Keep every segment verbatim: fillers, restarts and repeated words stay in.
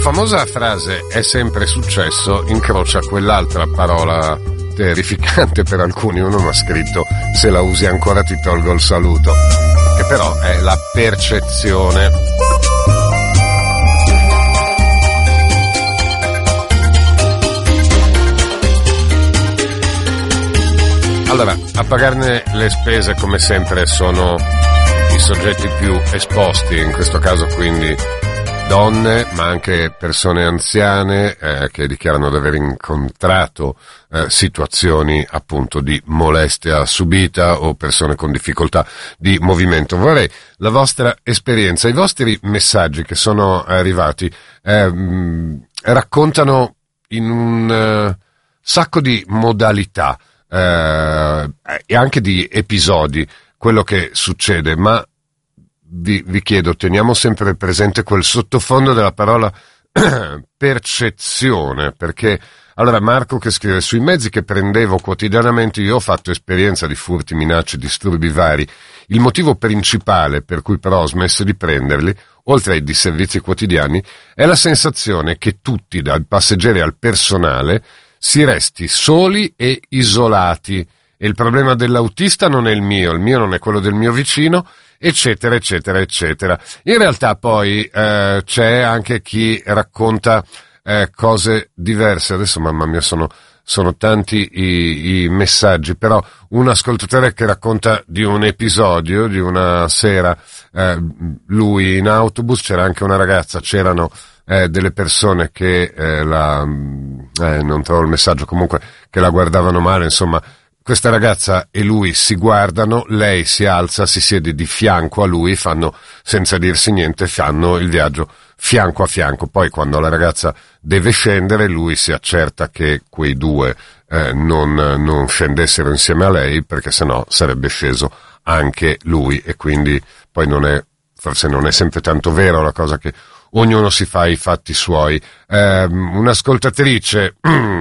famosa frase "è sempre successo" incrocia quell'altra parola terrificante per alcuni. Uno mi ha scritto: se la usi ancora ti tolgo il saluto, che però è la percezione. Allora, a pagarne le spese come sempre sono i soggetti più esposti, in questo caso quindi donne, ma anche persone anziane eh, che dichiarano di aver incontrato eh, situazioni appunto di molestia subita o persone con difficoltà di movimento. Vorrei la vostra esperienza, i vostri messaggi che sono arrivati eh, mh, raccontano in un uh, sacco di modalità eh, e anche di episodi quello che succede, ma Vi, vi chiedo, teniamo sempre presente quel sottofondo della parola percezione, perché allora Marco che scrive: sui mezzi che prendevo quotidianamente io ho fatto esperienza di furti, minacce, disturbi vari. Il motivo principale per cui però ho smesso di prenderli, oltre ai disservizi quotidiani, è la sensazione che tutti, dal passeggeri al personale, si resti soli e isolati. E il problema dell'autista non è il mio, il mio non è quello del mio vicino, eccetera, eccetera, eccetera. In realtà poi eh, c'è anche chi racconta eh, cose diverse. Adesso, mamma mia, sono, sono tanti i, i messaggi, però un ascoltatore che racconta di un episodio, di una sera, eh, lui in autobus, c'era anche una ragazza, c'erano eh, delle persone che eh, la, eh, non trovo il messaggio, comunque, che la guardavano male, insomma. Questa ragazza e lui si guardano, lei si alza, si siede di fianco a lui, fanno, senza dirsi niente, fanno il viaggio fianco a fianco. Poi quando la ragazza deve scendere, lui si accerta che quei due eh, non, non scendessero insieme a lei, perché sennò sarebbe sceso anche lui. E quindi poi non è, forse non è sempre tanto vero la cosa che ognuno si fa i fatti suoi. Eh, un'ascoltatrice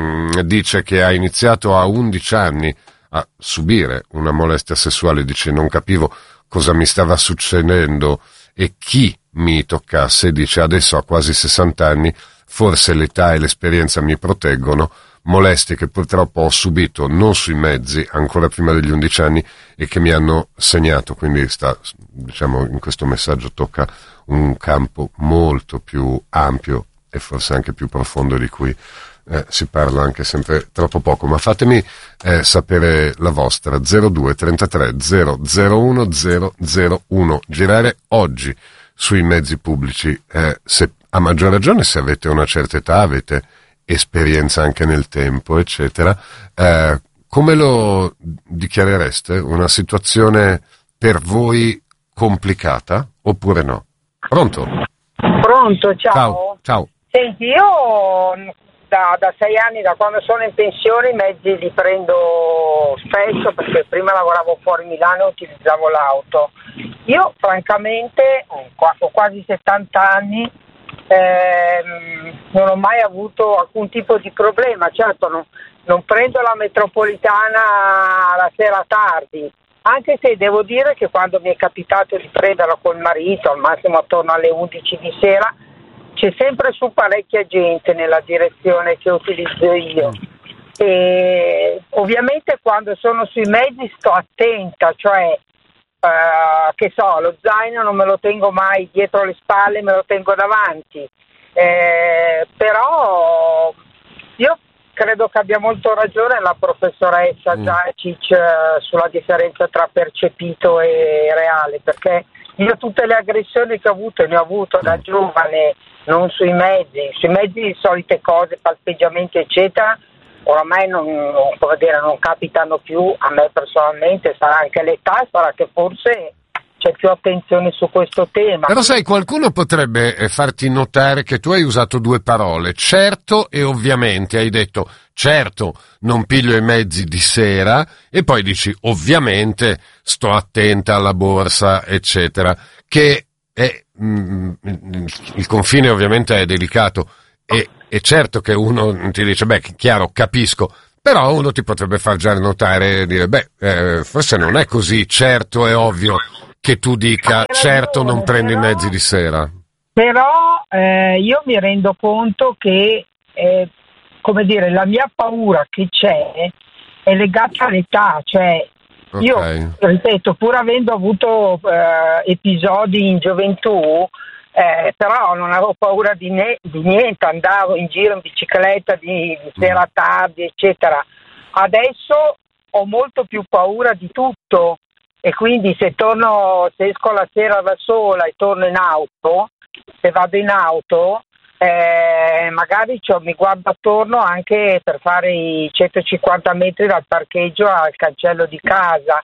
dice che ha iniziato a undici anni a subire una molestia sessuale, dice: non capivo cosa mi stava succedendo e chi mi toccasse, dice: adesso a quasi sessanta anni, forse l'età e l'esperienza mi proteggono, molestie che purtroppo ho subito non sui mezzi ancora prima degli undici anni e che mi hanno segnato. Quindi sta, diciamo, in questo messaggio tocca un campo molto più ampio e forse anche più profondo di cui Eh, si parla anche sempre troppo poco. Ma fatemi eh, sapere la vostra. Zero due trentatré zero zero uno zero zero uno. Girare oggi sui mezzi pubblici, eh, se, a maggior ragione se avete una certa età, avete esperienza anche nel tempo, eccetera, eh, come lo dichiarereste? Una situazione per voi complicata oppure no? Pronto? Pronto, ciao. Ciao, ciao. Senti, io Da, da sei anni, da quando sono in pensione, i mezzi li prendo spesso, perché prima lavoravo fuori Milano e utilizzavo l'auto. Io francamente ho quasi settanta anni, ehm, non ho mai avuto alcun tipo di problema. Certo non, non prendo la metropolitana la sera tardi, anche se devo dire che quando mi è capitato di prenderla col marito, al massimo attorno alle undici di sera, c'è sempre su parecchia gente nella direzione che utilizzo io. E ovviamente quando sono sui mezzi sto attenta, cioè uh, che so, lo zaino non me lo tengo mai dietro le spalle, me lo tengo davanti. Eh, però io credo che abbia molto ragione la professoressa mm. Zacic uh, sulla differenza tra percepito e reale, perché io tutte le aggressioni che ho avuto, ne ho avuto da giovane, non sui mezzi, sui mezzi solite cose, palpeggiamenti eccetera, oramai non, non, come dire, non capitano più a me personalmente. Sarà anche l'età, sarà che forse c'è più attenzione su questo tema. Però sai, qualcuno potrebbe farti notare che tu hai usato due parole, certo e ovviamente. Hai detto certo non piglio i mezzi di sera e poi dici ovviamente sto attenta alla borsa eccetera, che è, mm, il confine ovviamente è delicato e è certo che uno ti dice beh, chiaro, capisco, però uno ti potrebbe far già notare e dire beh, eh, forse non è così certo e ovvio che tu dica certo non prendi i mezzi di sera. però eh, io mi rendo conto che, eh, come dire, la mia paura che c'è è legata all'età, cioè okay. Io, ripeto, pur avendo avuto eh, episodi in gioventù, eh, però non avevo paura di, ne- di niente, andavo in giro in bicicletta di, di sera tardi, eccetera. Adesso ho molto più paura di tutto e quindi se torno, se esco la sera da sola e torno in auto, se vado in auto, eh, magari cioè, mi guardo attorno anche per fare i centocinquanta metri dal parcheggio al cancello di casa.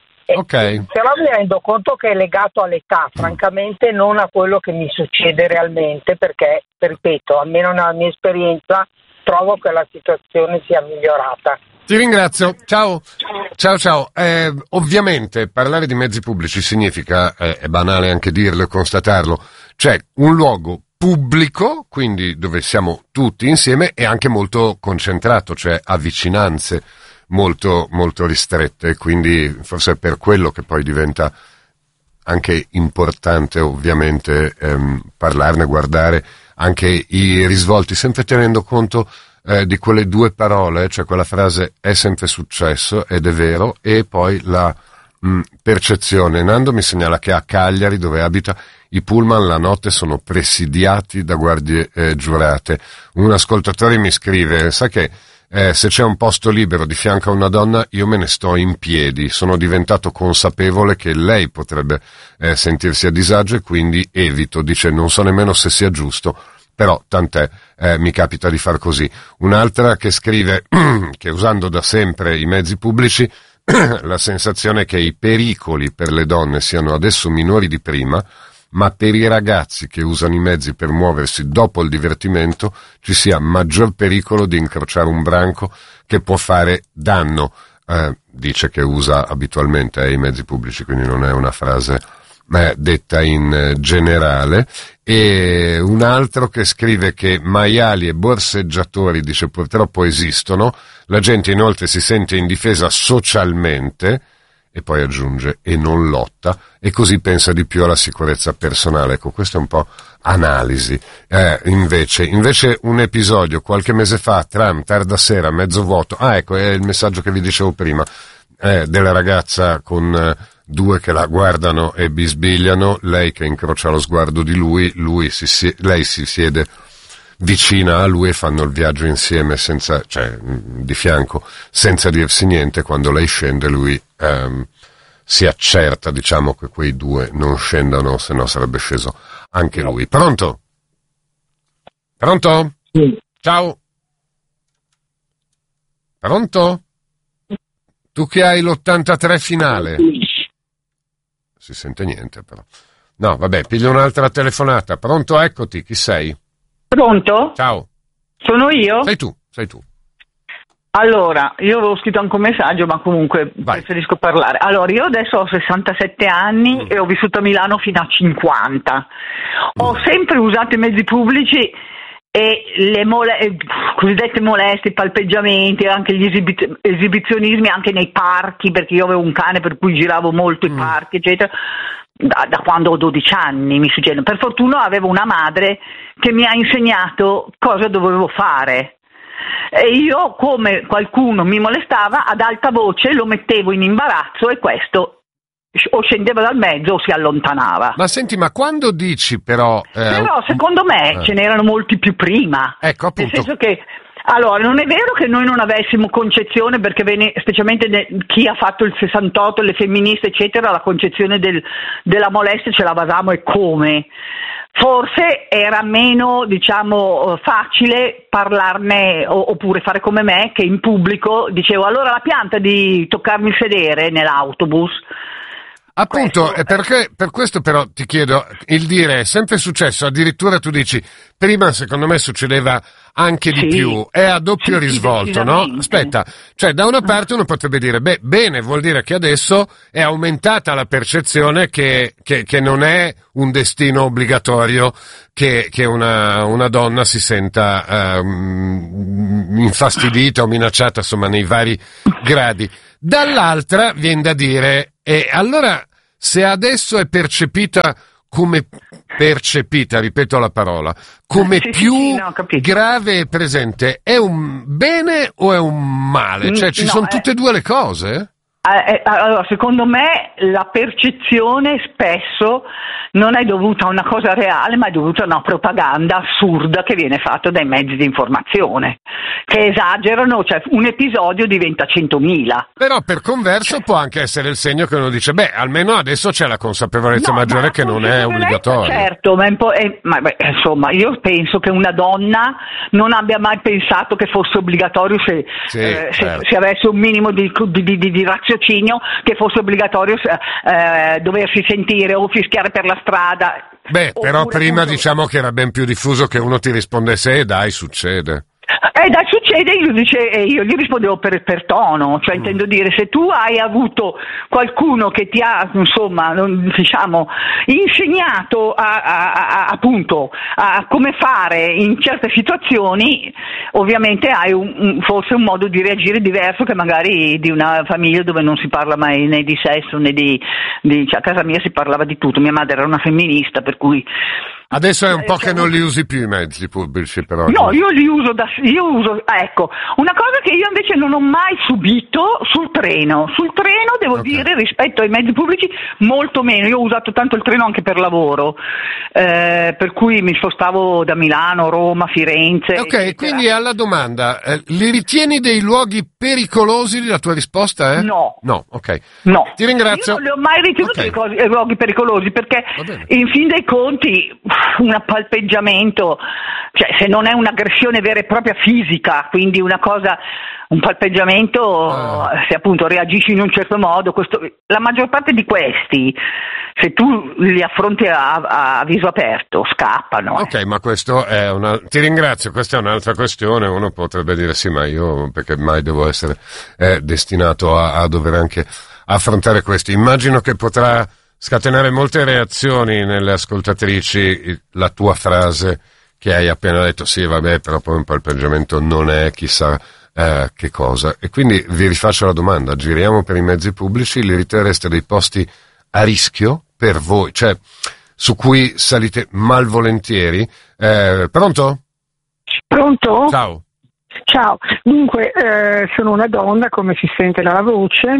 Ok. Però mi rendo conto che è legato all'età, francamente non a quello che mi succede realmente, perché, ripeto, almeno nella mia esperienza, trovo che la situazione sia migliorata. Ti ringrazio, ciao, ciao ciao. Eh, ovviamente parlare di mezzi pubblici significa, eh, è banale anche dirlo e constatarlo, c'è un luogo pubblico, quindi dove siamo tutti insieme, e anche molto concentrato, cioè a vicinanze molto, molto ristrette, quindi forse è per quello che poi diventa anche importante ovviamente ehm, parlarne, guardare anche i risvolti, sempre tenendo conto eh, di quelle due parole, cioè quella frase è sempre successo ed è vero, e poi la mh, percezione. Nando mi segnala che a Cagliari, dove abita, i pullman la notte sono presidiati da guardie eh, giurate. Un ascoltatore mi scrive, sa che Eh, se c'è un posto libero di fianco a una donna io me ne sto in piedi, sono diventato consapevole che lei potrebbe eh, sentirsi a disagio e quindi evito, dice non so nemmeno se sia giusto, però tant'è, eh, mi capita di far così. Un'altra che scrive che usando da sempre i mezzi pubblici la sensazione è che i pericoli per le donne siano adesso minori di prima, ma per i ragazzi che usano i mezzi per muoversi dopo il divertimento ci sia maggior pericolo di incrociare un branco che può fare danno. Eh, dice che usa abitualmente eh, i mezzi pubblici, quindi non è una frase eh, detta in eh, generale. E un altro che scrive che maiali e borseggiatori, dice, purtroppo esistono, la gente inoltre si sente indifesa socialmente, e poi aggiunge, e non lotta, e così pensa di più alla sicurezza personale. Ecco, questo è un po' analisi. Eh, invece, invece un episodio, qualche mese fa, tram, tarda sera, mezzo vuoto, ah ecco, è il messaggio che vi dicevo prima, eh, della ragazza con eh, due che la guardano e bisbigliano, lei che incrocia lo sguardo di lui, lui si, si, lei si siede vicina a lui e fanno il viaggio insieme senza, cioè di fianco, senza dirsi niente. Quando lei scende lui ehm, si accerta, diciamo, che quei due non scendano, se no sarebbe sceso anche lui. Pronto? Pronto? Sì. Ciao? Pronto? Tu che hai l'ottantatré finale? Si sente niente però. No, vabbè, piglio un'altra telefonata. Pronto? Eccoti, chi sei? Pronto? Ciao. Sono io? Sei tu, sei tu. Allora, io avevo scritto anche un messaggio, ma comunque Vai. preferisco parlare. Allora, io adesso ho sessantasette anni mm. e ho vissuto a Milano fino a cinquanta. Mm. Ho sempre usato i mezzi pubblici e le mole- cosiddette molestie, palpeggiamenti, anche gli esibi- esibizionismi anche nei parchi, perché io avevo un cane per cui giravo molto mm. i parchi, eccetera. Da, da quando ho dodici anni mi succede. Per fortuna avevo una madre che mi ha insegnato cosa dovevo fare e io, come qualcuno mi molestava, ad alta voce lo mettevo in imbarazzo e questo o scendeva dal mezzo o si allontanava. Ma senti, ma quando dici però... Eh, però secondo me eh. ce n'erano molti più prima. Ecco, appunto. Nel senso che allora, non è vero che noi non avessimo concezione, perché venne, specialmente ne, chi ha fatto il sessantotto, le femministe, eccetera, la concezione del, della molestia ce la basavamo e come. Forse era meno, diciamo, facile parlarne o, oppure fare come me, che in pubblico dicevo, allora la pianta di toccarmi il sedere nell'autobus. Appunto, questo, perché, per questo però ti chiedo, il dire è sempre successo, addirittura tu dici, prima secondo me succedeva anche di sì, più, è a doppio sì, risvolto, no? Aspetta, cioè da una parte uno potrebbe dire, beh, bene, vuol dire che adesso è aumentata la percezione che, che, che non è un destino obbligatorio che, che una, una donna si senta um, infastidita o minacciata, insomma, nei vari gradi. Dall'altra viene da dire, e allora se adesso è percepita come percepita, ripeto la parola, come sì, più sì, sì, no, grave e presente, è un bene o è un male? Cioè ci no, sono è... tutte e due le cose? Allora, secondo me la percezione spesso non è dovuta a una cosa reale, ma è dovuta a una propaganda assurda che viene fatta dai mezzi di informazione, che esagerano, cioè un episodio diventa centomila. Però per converso può anche essere il segno che uno dice, beh, almeno adesso c'è la consapevolezza no, maggiore che non è obbligatorio. Certo, ma, un po', eh, ma beh, insomma, io penso che una donna non abbia mai pensato che fosse obbligatorio se, sì, eh, certo. se, se avesse un minimo di, di, di, di razionalità, che fosse obbligatorio eh, doversi sentire o fischiare per la strada. Beh, però Oppure prima appunto... diciamo che era ben più diffuso che uno ti rispondesse e dai, succede. Eh, dai, succede, io, dice, io gli rispondevo per, per tono, cioè mm. intendo dire, se tu hai avuto qualcuno che ti ha, insomma, diciamo, insegnato a, a, a, appunto a come fare in certe situazioni, ovviamente hai un, un, forse un modo di reagire diverso che magari di una famiglia dove non si parla mai né di sesso né di, di cioè a casa mia si parlava di tutto, mia madre era una femminista, per cui... Adesso è un po' che non li usi più i mezzi pubblici, però. No, io li uso da io uso, ecco, una cosa che io invece non ho mai subito sul treno. Sul treno devo okay. dire, rispetto ai mezzi pubblici, molto meno. Io ho usato tanto il treno anche per lavoro, eh, per cui mi spostavo da Milano, Roma, Firenze. Ok, eccetera. Quindi alla domanda, eh, li ritieni dei luoghi pericolosi? La tua risposta è? No. No, ok. No. Ti ringrazio. Io non li ho mai ritenuti okay. cose, luoghi pericolosi, perché in fin dei conti un palpeggiamento, cioè se non è un'aggressione vera e propria fisica, quindi una cosa, un palpeggiamento, ah. se appunto reagisci in un certo modo, questo, la maggior parte di questi, se tu li affronti a, a viso aperto, scappano. Ok, ma questo è una... Ti ringrazio, questa è un'altra questione, uno potrebbe dire sì, ma io perché mai devo essere eh, destinato a, a dover anche affrontare questi. Immagino che potrà scatenare molte reazioni nelle ascoltatrici la tua frase che hai appena detto, sì vabbè, però poi un palpeggiamento non è chissà eh, che cosa. E quindi vi rifaccio la domanda, giriamo per i mezzi pubblici, li riterreste dei posti a rischio per voi, cioè su cui salite malvolentieri? Eh, pronto? Pronto? Ciao. Ciao, dunque eh, sono una donna, come si sente dalla voce,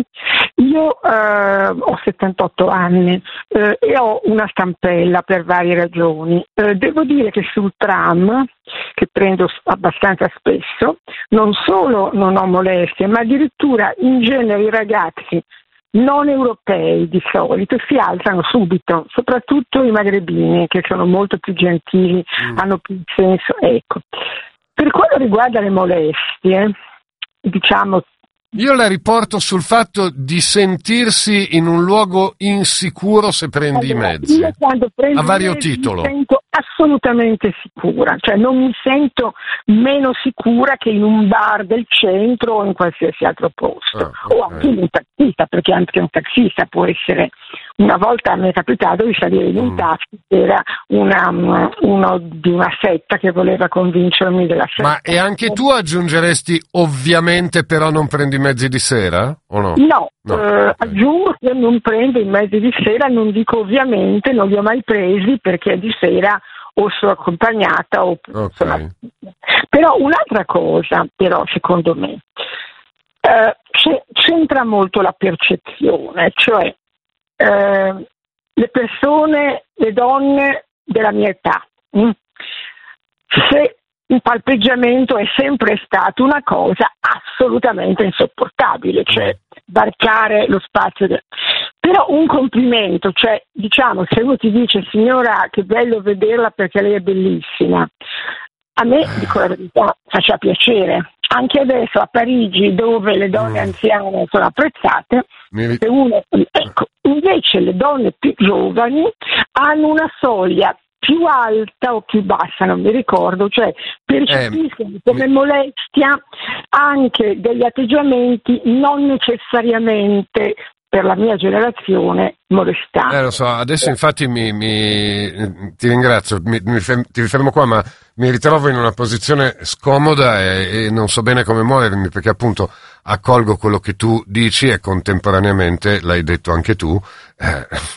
io eh, ho settantotto anni eh, e ho una stampella per varie ragioni. Eh, devo dire che sul tram, che prendo abbastanza spesso, non solo non ho molestie, ma addirittura in genere i ragazzi non europei di solito si alzano subito, soprattutto i magrebini che sono molto più gentili, mm. hanno più senso, ecco. Per quanto riguarda le molestie, diciamo... Io la riporto sul fatto di sentirsi in un luogo insicuro se prendi allora, i mezzi. Io quando prendo a vario i mezzi titolo. mi sento assolutamente sicura, cioè non mi sento meno sicura che in un bar del centro o in qualsiasi altro posto. Ah, okay. O anche in un taxista, perché anche un taxista può essere... Una volta mi è capitato di salire in un mm. taxi, era una, uno di una setta che voleva convincermi della setta. Ma e anche tu aggiungeresti ovviamente però non prendi i mezzi di sera? O no? No, no. Eh, okay. aggiungo che non prendo i mezzi di sera, non dico ovviamente, non li ho mai presi perché di sera o sono accompagnata o okay. sono... Però un'altra cosa, però secondo me, eh, c'entra molto la percezione, cioè Eh, le persone, le donne della mia età, mh? se un palpeggiamento è sempre stato una cosa assolutamente insopportabile, cioè varcare lo spazio de... però un complimento, cioè diciamo se uno ti dice signora che bello vederla perché lei è bellissima, a me, dico la verità, faccia piacere. Anche adesso a Parigi, dove le donne anziane sono apprezzate, Mi... se uno, ecco, invece le donne più giovani hanno una soglia più alta o più bassa, non mi ricordo, cioè percepiscono eh, come mi... molestia anche degli atteggiamenti non necessariamente per la mia generazione molestanti. Eh, lo so, adesso infatti mi, mi ti ringrazio, mi, mi fermo, ti fermo qua, ma mi ritrovo in una posizione scomoda e, e non so bene come muovermi, perché appunto accolgo quello che tu dici e contemporaneamente, l'hai detto anche tu, eh,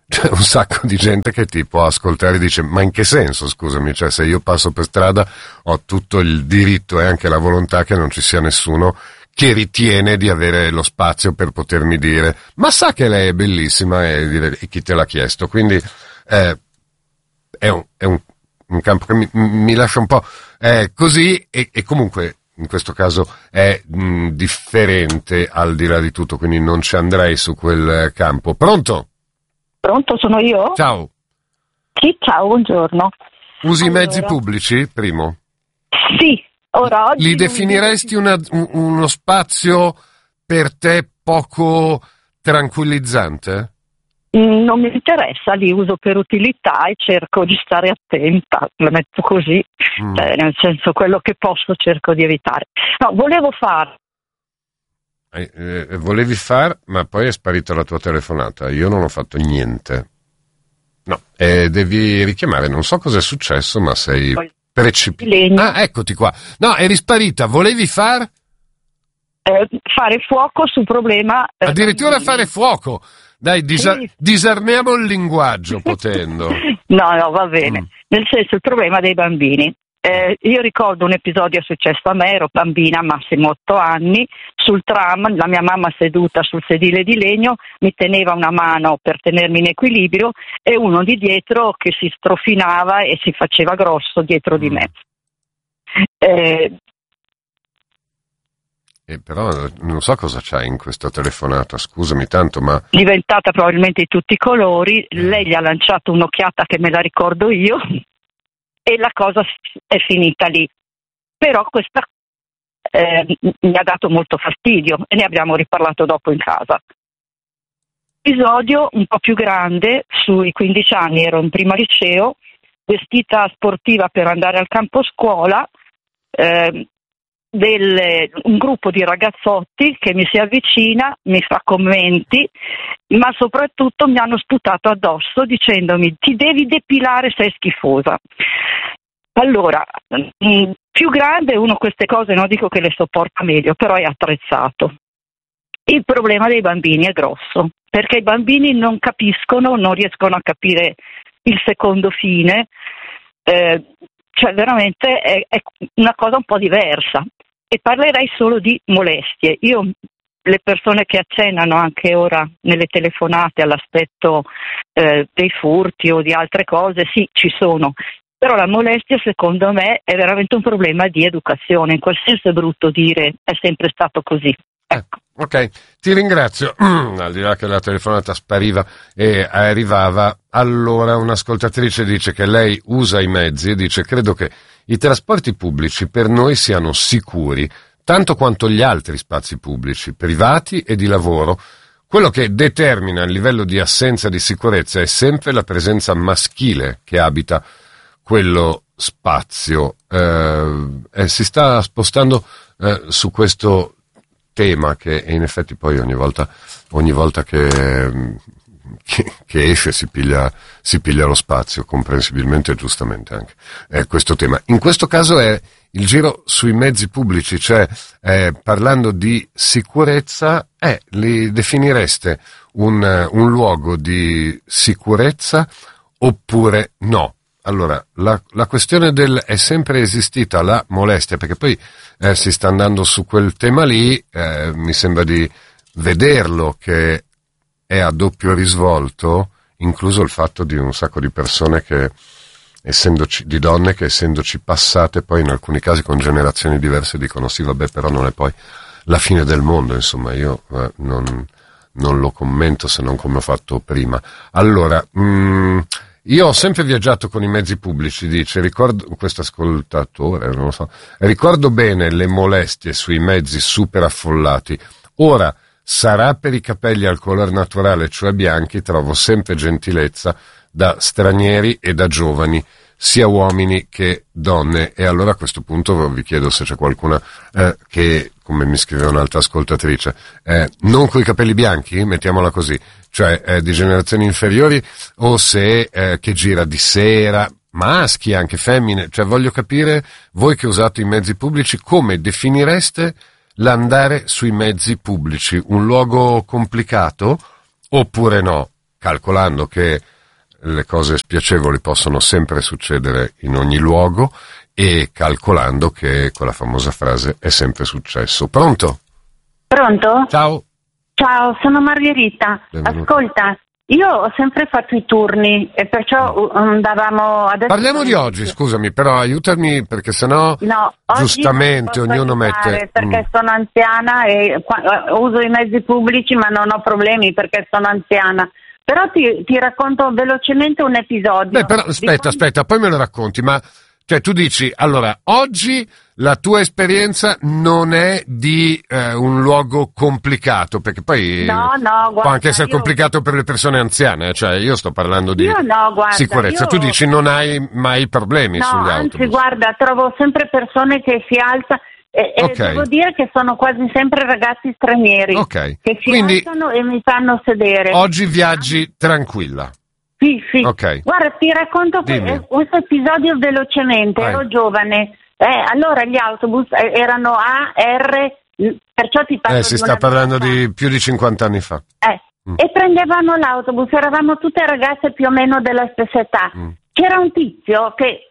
c'è un sacco di gente che ti può ascoltare e dice: ma in che senso, scusami, cioè se io passo per strada ho tutto il diritto e anche la volontà che non ci sia nessuno che ritiene di avere lo spazio per potermi dire: ma sa che lei è bellissima, e, dire, e chi te l'ha chiesto? Quindi eh, è, un, è un, un campo che mi, mi lascia un po' eh, così, e, e comunque in questo caso è mh, differente al di là di tutto, quindi non ci andrei su quel campo. Pronto? Pronto, sono io? Ciao. Sì, ciao, buongiorno. Usi allora, i mezzi pubblici, primo? Sì, ora oggi... Li definiresti una, un, uno spazio per te poco tranquillizzante? Non mi interessa, li uso per utilità e cerco di stare attenta, lo metto così, mm. cioè, nel senso quello che posso cerco di evitare. No, volevo fare... Eh, eh, volevi far, ma poi è sparita la tua telefonata, io non ho fatto niente. No, eh, devi richiamare, non so cosa è successo, ma sei precipitato. Ah, eccoti qua. No, eri sparita, volevi far? Eh, fare fuoco sul problema... Eh, Addirittura bambini. Fare fuoco! Dai, disa- sì. disarmiamo il linguaggio, potendo. No, no, va bene. Mm. Nel senso, il problema dei bambini. Eh, io ricordo un episodio successo a me, ero bambina, massimo otto anni, sul tram, la mia mamma seduta sul sedile di legno mi teneva una mano per tenermi in equilibrio e uno di dietro che si strofinava e si faceva grosso dietro di me. Eh, eh, però non so cosa c'hai in questa telefonata, scusami tanto, ma... Diventata probabilmente di tutti i colori, lei gli ha lanciato un'occhiata che me la ricordo io e la cosa è finita lì. Però questa eh, mi ha dato molto fastidio e ne abbiamo riparlato dopo in casa. Episodio un po' più grande, sui quindici anni, ero in prima liceo, vestita sportiva per andare al campo scuola, eh, del, un gruppo di ragazzotti che mi si avvicina, mi fa commenti, ma soprattutto mi hanno sputato addosso dicendomi: ti devi depilare, sei schifosa. Allora, mh, più grande uno queste cose non dico che le sopporta meglio, però è attrezzato. Il problema dei bambini è grosso, perché i bambini non capiscono, non riescono a capire il secondo fine, eh, cioè veramente è, è una cosa un po' diversa. E parlerei solo di molestie. Io, le persone che accennano anche ora nelle telefonate all'aspetto eh, dei furti o di altre cose, sì, ci sono. Però la molestia, secondo me, è veramente un problema di educazione. In quel senso è brutto dire è sempre stato così. Ecco. Eh, ok, ti ringrazio. Al di là che la telefonata spariva e arrivava, allora un'ascoltatrice dice che lei usa i mezzi e dice: credo che i trasporti pubblici per noi siano sicuri, tanto quanto gli altri spazi pubblici, privati e di lavoro. Quello che determina il livello di assenza di sicurezza è sempre la presenza maschile che abita quello spazio. Eh, eh, si sta spostando eh, su questo tema che in effetti poi ogni volta, ogni volta che, che, che esce si piglia, si piglia lo spazio, comprensibilmente e giustamente anche eh, questo tema. In questo caso è il giro sui mezzi pubblici, cioè eh, parlando di sicurezza, eh, li definireste un, un luogo di sicurezza oppure no? Allora, la, la questione del è sempre esistita la molestia, perché poi eh, si sta andando su quel tema lì, eh, mi sembra di vederlo che è a doppio risvolto, incluso il fatto di un sacco di persone che, essendoci, di donne che essendoci passate poi in alcuni casi con generazioni diverse dicono sì vabbè però non è poi la fine del mondo, insomma io eh, non, non lo commento se non come ho fatto prima. Allora, mh, io ho sempre viaggiato con i mezzi pubblici, dice, ricordo, questo ascoltatore, non lo so, ricordo bene le molestie sui mezzi super affollati. Ora, sarà per i capelli al color naturale, cioè bianchi, trovo sempre gentilezza da stranieri e da giovani, sia uomini che donne. E allora a questo punto vi chiedo se c'è qualcuna eh, che, come mi scrive un'altra ascoltatrice, eh, non coi capelli bianchi, mettiamola così, cioè eh, di generazioni inferiori, o se eh, che gira di sera, maschi anche femmine, cioè voglio capire voi che usate i mezzi pubblici come definireste l'andare sui mezzi pubblici, un luogo complicato oppure no? calcolando che le cose spiacevoli possono sempre succedere in ogni luogo e calcolando che quella famosa frase è sempre successo. Pronto? Pronto? Ciao. Ciao, sono Margherita. Benvenuto. Ascolta, io ho sempre fatto i turni e perciò andavamo adesso. Parliamo di oggi, scusami, però aiutami perché sennò no, giustamente ognuno mette. Perché mm. sono anziana e uso i mezzi pubblici, ma non ho problemi perché sono anziana. Però ti, ti racconto velocemente un episodio. Beh, però aspetta, quando... aspetta, poi me lo racconti, ma cioè tu dici, allora, oggi la tua esperienza non è di eh, un luogo complicato, perché poi no, no, guarda, può anche essere io... complicato per le persone anziane, cioè io sto parlando di io no, guarda, sicurezza. Io... Tu dici non hai mai problemi no, sugli anzi, autobus. Guarda, trovo sempre persone che si alzano. E, e okay. devo dire che sono quasi sempre ragazzi stranieri okay. che si Quindi, alzano e mi fanno sedere. Oggi viaggi tranquilla. Sì, sì. Okay. Guarda, ti racconto que- questo episodio velocemente. Vai. Ero giovane, eh, allora gli autobus erano A, R, perciò ti parlo Eh, si di sta parlando fa. di più di cinquanta anni fa. Eh, mm. E prendevano l'autobus, eravamo tutte ragazze più o meno della stessa età. Mm. C'era un tizio che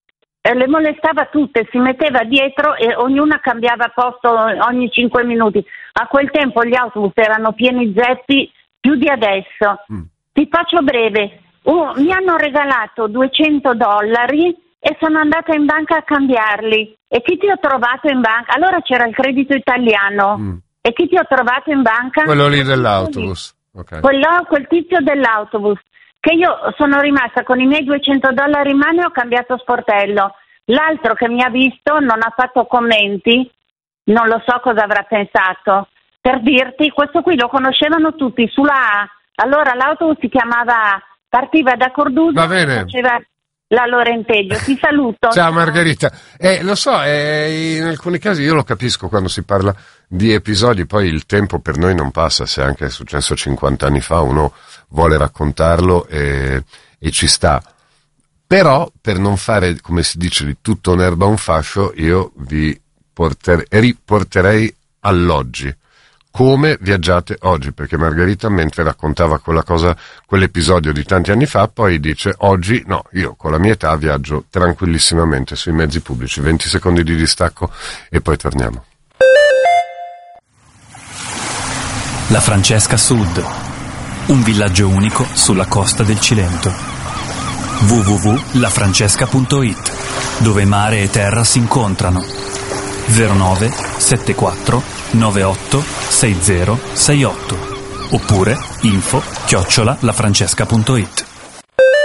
le molestava tutte, si metteva dietro e ognuna cambiava posto ogni cinque minuti. A quel tempo gli autobus erano pieni zeppi più di adesso. Mm. Ti faccio breve, uh, mi hanno regalato duecento dollari e sono andata in banca a cambiarli. E chi ti ho trovato in banca? Allora c'era il credito italiano. Mm. E chi ti ho trovato in banca? Quello lì dell'autobus. Okay. Quello, quel tizio dell'autobus. Che io sono rimasta con i miei duecento dollari in mano e ho cambiato sportello. L'altro che mi ha visto non ha fatto commenti, non lo so cosa avrà pensato. Per dirti, questo qui lo conoscevano tutti sulla A. Allora l'autobus si chiamava A, partiva da Cordusa e faceva la Lorenteggio. Ti saluto. Ciao Margherita. Eh, lo so, eh, in alcuni casi io lo capisco quando si parla di episodi, poi il tempo per noi non passa, se anche è successo cinquanta anni fa uno vuole raccontarlo e, e ci sta. Però, per non fare, come si dice, di tutto un'erba un fascio, io vi porter- riporterei all'oggi. Come viaggiate oggi? Perché Margherita, mentre raccontava quella cosa, quell'episodio di tanti anni fa, poi dice, oggi, no, io con la mia età viaggio tranquillissimamente sui mezzi pubblici. venti secondi di distacco e poi torniamo. La Francesca Sud, un villaggio unico sulla costa del Cilento. w w w punto la francesca punto i t, dove mare e terra si incontrano. zero nove sette quattro nove otto sei zero sei otto oppure info chiocciola la francesca punto i t.